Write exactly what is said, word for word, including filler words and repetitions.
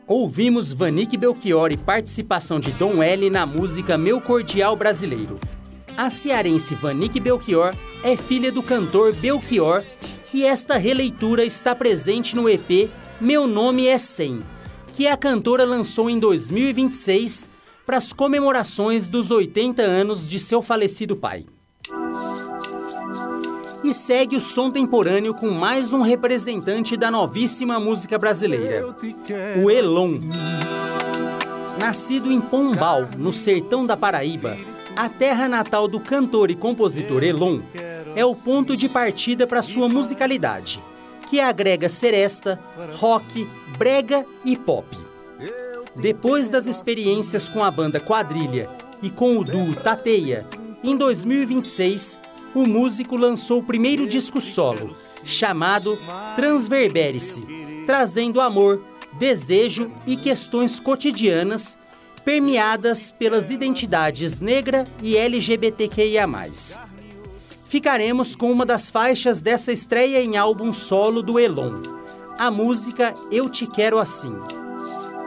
Ouvimos Vanique Belchior e participação de Dom L na música Meu Cordial Brasileiro. A cearense Vanique Belchior é filha do cantor Belchior e esta releitura está presente no E P Meu Nome é cem, que a cantora lançou em dois mil e vinte e seis para as comemorações dos oitenta anos de seu falecido pai. E segue o som temporâneo com mais um representante da novíssima música brasileira, o Elon. Nascido em Pombal, no sertão da Paraíba, a terra natal do cantor e compositor Elon é o ponto de partida para sua musicalidade, que agrega seresta, rock, brega e pop. Depois das experiências com a banda Quadrilha e com o duo Tateia, em dois mil e vinte e seis, o músico lançou o primeiro disco solo, chamado Transverbere-se, trazendo amor, desejo e questões cotidianas permeadas pelas identidades negra e L G B T Q I A mais. Ficaremos com uma das faixas dessa estreia em álbum solo do Elon, a música Eu Te Quero Assim.